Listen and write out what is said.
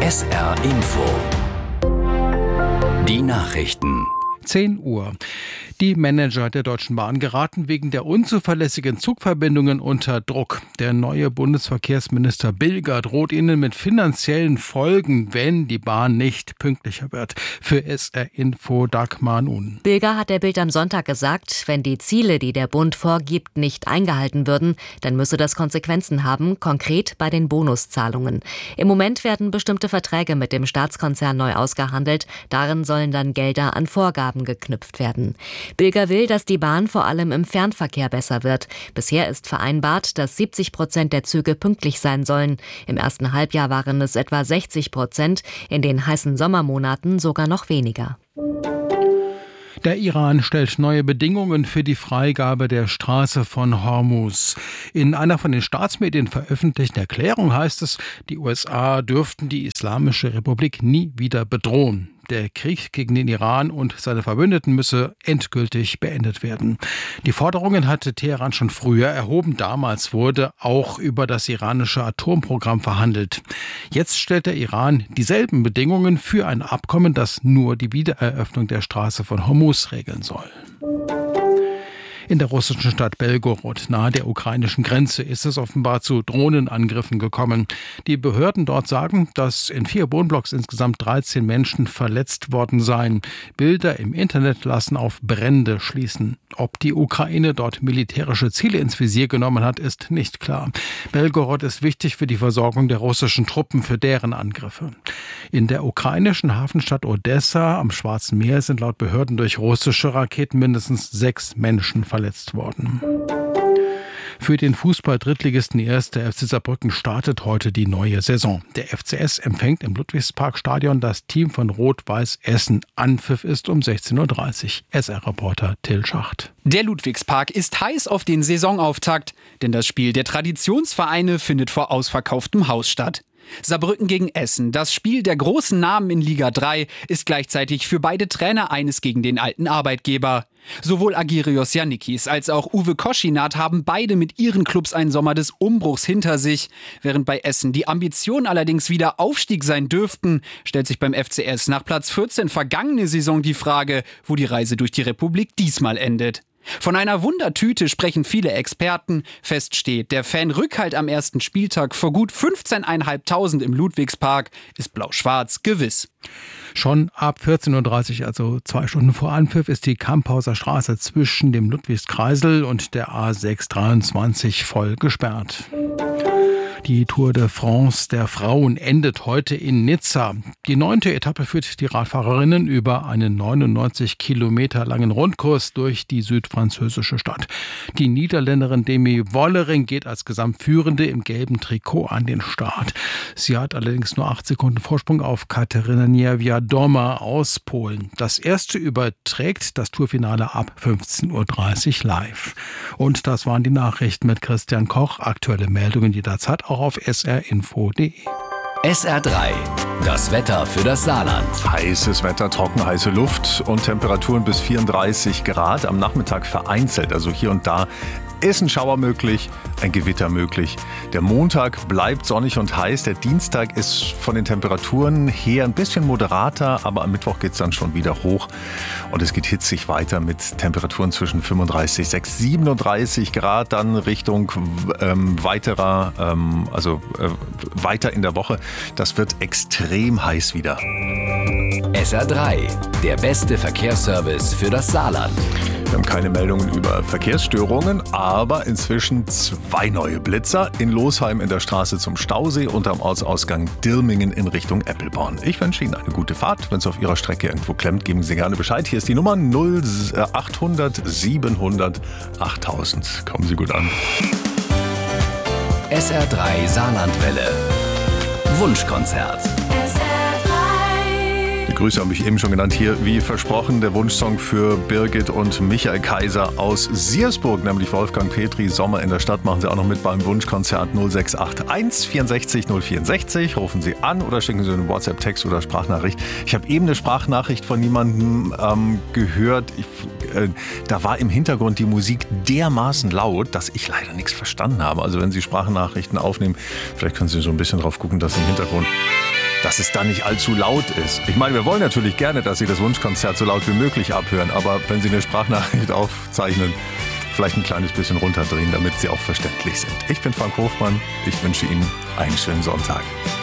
SR Info. Die Nachrichten. 10 Uhr. Die Manager der Deutschen Bahn geraten wegen der unzuverlässigen Zugverbindungen unter Druck. Der neue Bundesverkehrsminister Bilger droht ihnen mit finanziellen Folgen, wenn die Bahn nicht pünktlicher wird. Für SR Info Dagmar Nun. Bilger hat der Bild am Sonntag gesagt, wenn die Ziele, die der Bund vorgibt, nicht eingehalten würden, dann müsse das Konsequenzen haben, konkret bei den Bonuszahlungen. Im Moment werden bestimmte Verträge mit dem Staatskonzern neu ausgehandelt. Darin sollen dann Gelder an Vorgaben geknüpft werden. Bilger will, dass die Bahn vor allem im Fernverkehr besser wird. Bisher ist vereinbart, dass 70% der Züge pünktlich sein sollen. Im ersten Halbjahr waren es etwa 60%, in den heißen Sommermonaten sogar noch weniger. Der Iran stellt neue Bedingungen für die Freigabe der Straße von Hormuz. In einer von den Staatsmedien veröffentlichten Erklärung heißt es, die USA dürften die Islamische Republik nie wieder bedrohen. Der Krieg gegen den Iran und seine Verbündeten müsse endgültig beendet werden. Die Forderungen hatte Teheran schon früher erhoben. Damals wurde auch über das iranische Atomprogramm verhandelt. Jetzt stellt der Iran dieselben Bedingungen für ein Abkommen, das nur die Wiedereröffnung der Straße von Hormuz regeln soll. In der russischen Stadt Belgorod, nahe der ukrainischen Grenze, ist es offenbar zu Drohnenangriffen gekommen. Die Behörden dort sagen, dass in 4 Wohnblocks insgesamt 13 Menschen verletzt worden seien. Bilder im Internet lassen auf Brände schließen. Ob die Ukraine dort militärische Ziele ins Visier genommen hat, ist nicht klar. Belgorod ist wichtig für die Versorgung der russischen Truppen für deren Angriffe. In der ukrainischen Hafenstadt Odessa am Schwarzen Meer sind laut Behörden durch russische Raketen mindestens 6 Menschen verletzt worden. Für den Fußball-Drittligisten 1. FC Saarbrücken startet heute die neue Saison. Der FCS empfängt im Ludwigsparkstadion das Team von Rot-Weiß Essen. Anpfiff ist um 16:30 Uhr. SR-Reporter Till Schacht. Der Ludwigspark ist heiß auf den Saisonauftakt, denn das Spiel der Traditionsvereine findet vor ausverkauftem Haus statt. Saarbrücken gegen Essen, das Spiel der großen Namen in Liga 3, ist gleichzeitig für beide Trainer eines gegen den alten Arbeitgeber. Sowohl Agirios Yannikis als auch Uwe Koschinat haben beide mit ihren Clubs einen Sommer des Umbruchs hinter sich. Während bei Essen die Ambitionen allerdings wieder Aufstieg sein dürften, stellt sich beim FCS nach Platz 14 vergangene Saison die Frage, wo die Reise durch die Republik diesmal endet. Von einer Wundertüte sprechen viele Experten. Fest steht, der Fanrückhalt am ersten Spieltag vor gut 15.500 im Ludwigspark ist blau-schwarz gewiss. Schon ab 14:30 Uhr, also 2 Stunden vor Anpfiff, ist die Kamphauser Straße zwischen dem Ludwigskreisel und der A623 voll gesperrt. Die Tour de France der Frauen endet heute in Nizza. Die 9. Etappe führt die Radfahrerinnen über einen 99 Kilometer langen Rundkurs durch die südfranzösische Stadt. Die Niederländerin Demi Vollering geht als Gesamtführende im gelben Trikot an den Start. Sie hat allerdings nur 8 Sekunden Vorsprung auf Kateryna Niewiadoma aus Polen. Das erste überträgt das Tourfinale ab 15:30 Uhr live. Und das waren die Nachrichten mit Christian Koch. Aktuelle Meldungen jederzeit auch auf srinfo.de. SR3, das Wetter für das Saarland. Heißes Wetter, trocken, heiße Luft und Temperaturen bis 34 Grad. Am Nachmittag vereinzelt, also hier und da ist ein Schauer möglich, ein Gewitter möglich. Der Montag bleibt sonnig und heiß. Der Dienstag ist von den Temperaturen her ein bisschen moderater, aber am Mittwoch geht es dann schon wieder hoch. Und es geht hitzig weiter mit Temperaturen zwischen 35, 37 Grad, dann Richtung weiter in der Woche. Das wird extrem heiß wieder. SR3, der beste Verkehrsservice für das Saarland. Wir haben keine Meldungen über Verkehrsstörungen, aber inzwischen 2 neue Blitzer in Losheim in der Straße zum Stausee und am Ortsausgang Dirmingen in Richtung Eppelborn. Ich wünsche Ihnen eine gute Fahrt. Wenn es auf Ihrer Strecke irgendwo klemmt, geben Sie gerne Bescheid. Hier ist die Nummer 0800 700 8000. Kommen Sie gut an. SR3 Saarlandwelle. Wunschkonzert. Die Grüße habe ich eben schon genannt. Hier, wie versprochen, der Wunschsong für Birgit und Michael Kaiser aus Siersburg, nämlich Wolfgang Petri. Sommer in der Stadt machen Sie auch noch mit beim Wunschkonzert 0681 64 064. Rufen Sie an oder schicken Sie einen WhatsApp-Text oder Sprachnachricht. Ich habe eben eine Sprachnachricht von jemandem gehört. Da war im Hintergrund die Musik dermaßen laut, dass ich leider nichts verstanden habe. Also wenn Sie Sprachnachrichten aufnehmen, vielleicht können Sie so ein bisschen drauf gucken, dass im Hintergrund dass es dann nicht allzu laut ist. Ich meine, wir wollen natürlich gerne, dass Sie das Wunschkonzert so laut wie möglich abhören, aber wenn Sie eine Sprachnachricht aufzeichnen, vielleicht ein kleines bisschen runterdrehen, damit sie auch verständlich sind. Ich bin Frank Hofmann. Ich wünsche Ihnen einen schönen Sonntag.